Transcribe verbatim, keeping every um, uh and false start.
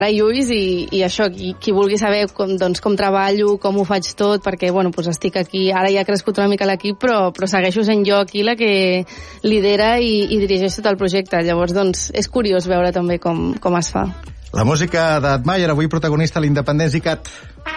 i ulls i, i això, qui, qui vulgui saber com, doncs, com treballo, com ho faig tot, perquè bueno, doncs estic aquí, ara ja ha crescut una mica l'equip, però, però segueixo sent jo aquí la que lidera i, i dirigeix tot el projecte. Llavors doncs, és curiós veure també com, com es fa. La música d'Admire, avui protagonista a l'Independents i Cat.